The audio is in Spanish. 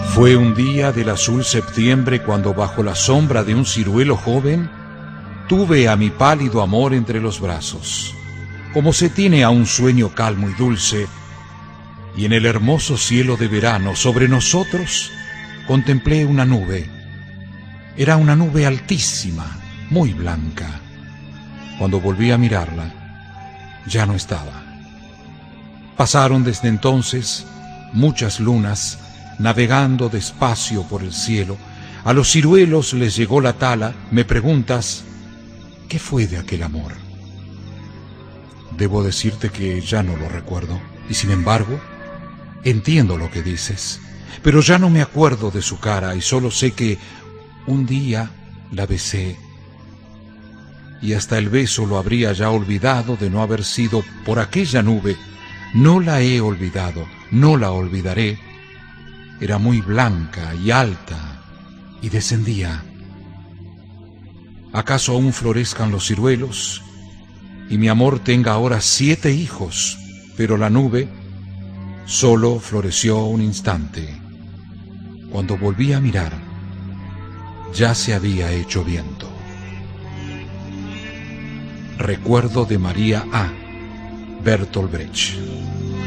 Fue un día del azul septiembre cuando bajo la sombra de un ciruelo joven tuve a mi pálido amor entre los brazos, como se tiene a un sueño calmo y dulce, y en el hermoso cielo de verano sobre nosotros contemplé una nube. Era una nube altísima, muy blanca. Cuando volví a mirarla, ya no estaba. Pasaron desde entonces muchas lunas navegando despacio por el cielo. A los ciruelos les llegó la tala. Me preguntas, ¿qué fue de aquel amor? Debo decirte que ya no lo recuerdo, y sin embargo, entiendo lo que dices, pero ya no me acuerdo de su cara y solo sé que un día la besé, y hasta el beso lo habría ya olvidado de no haber sido por aquella nube. No la he olvidado, no la olvidaré. Era muy blanca y alta y descendía. ¿Acaso aún florezcan los ciruelos y mi amor tenga ahora 7 hijos? Pero la nube solo floreció un instante. Cuando volví a mirar, ya se había hecho viento. Recuerdo de María A. Bertolt Brecht.